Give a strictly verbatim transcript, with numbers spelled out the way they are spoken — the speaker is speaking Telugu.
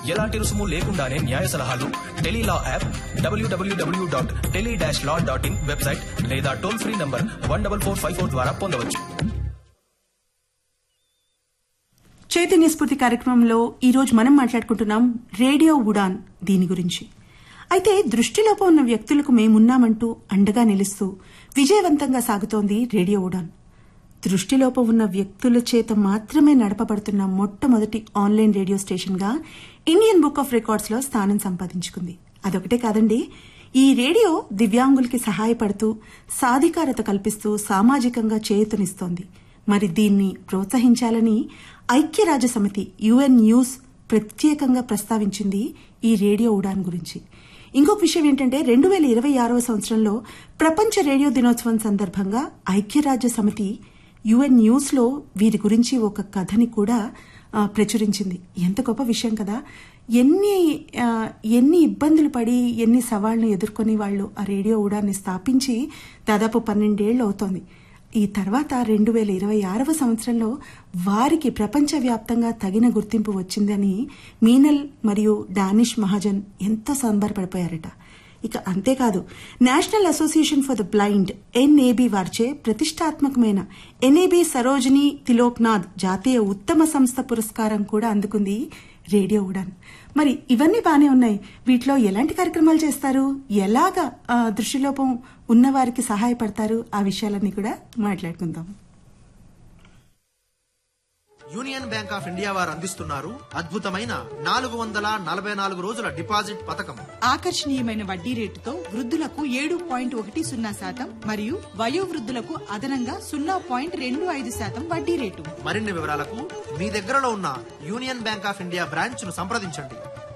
ఎలాంటి రుసుము లేకుండానే న్యాయ సలహాలు Tele-Law app, WWW dot tele dash law dot in website లేదా toll free number one double four five four ద్వారా పొందవచ్చు. చైతన్య స్ఫూర్తి కార్యక్రమంలో ఈరోజు మనం మాట్లాడుకుంటున్నాం రేడియో ఉడాన్ దీని గురించి. అయితే దృష్టిలోపం ఉన్న వ్యక్తులకు మేమున్నామంటూ అండగా నిలుస్తూ విజయవంతంగా సాగుతోంది రేడియో ఉడాన్. దృష్టిలోపం ఉన్న వ్యక్తుల చేత మాత్రమే నడపబడుతున్న మొట్టమొదటి ఆన్లైన్ రేడియో స్టేషన్ గా ఇండియన్ బుక్ ఆఫ్ రికార్డ్స్ లో స్థానం సంపాదించుకుంది. అదొకటే కాదండి, ఈ రేడియో దివ్యాంగులకి సహాయపడుతూ సాధికారత కల్పిస్తూ సామాజికంగా చేయూతనిస్తోంది. మరి దీన్ని ప్రోత్సహించాలని ఐక్యరాజ్య సమితి యుఎన్ న్యూస్ ప్రత్యేకంగా ప్రస్తావించింది ఈ రేడియో ఉడాన్ గురించి. ఇంకొక విషయం ఏంటంటే రెండు వేల ఇరవై ఆరవ సంవత్సరంలో ప్రపంచ రేడియో దినోత్సవం సందర్భంగా ఐక్యరాజ్య సమితి యుఎన్ న్యూస్ లో వీరి గురించి ఒక కథని కూడా ప్రచురించింది. ఎంత గొప్ప విషయం కదా. ఎన్ని ఎన్ని ఇబ్బందులు పడి ఎన్ని సవాళ్లను ఎదుర్కొని వాళ్ళు ఆ రేడియో ఉడాన్ని స్థాపించి దాదాపు పన్నెండేళ్లు అవుతోంది. ఈ తర్వాత రెండు వేల ఇరవై ఆరవ సంవత్సరంలో వారికి ప్రపంచవ్యాప్తంగా తగిన గుర్తింపు వచ్చిందని మీనల్ మరియు డానిష్ మహాజన్ ఎంతో సంబరపడిపోయారట. ఇక అంతేకాదు, national association for the blind NAB వారిచే ప్రతిష్టాత్మకమైన ఎన్ఏబి సరోజిని తిలోక్నాథ్ జాతీయ ఉత్తమ సంస్థ పురస్కారం కూడా అందుకుంది రేడియో ఉడాన్. మరి ఇవన్నీ బానే ఉన్నాయి. వీటిలో ఎలాంటి కార్యక్రమాలు చేస్తారు, ఎలాగా దృష్టిలోపం ఉన్నవారికి సహాయపడతారు, ఆ విషయాలన్నీ కూడా మాట్లాడుకుందాం. యూనియన్ బ్యాంక్ ఆఫ్ ఇండియా వారు అందిస్తున్నారు అద్భుతమైన నాలుగు వందల నలభై నాలుగు రోజుల డిపాజిట్ పథకం. ఆకర్షణీయమైన వడ్డీ రేటుతో వృద్ధులకు ఏడు పాయింట్ ఒకటి సున్నా శాతం మరియు వయోవృద్ధులకు అదనంగా సున్నా పాయింట్ రెండు ఐదు శాతం వడ్డీ రేటు. మరిన్ని వివరాలకు మీ దగ్గరలో ఉన్న union bank of India branch ను సంప్రదించండి.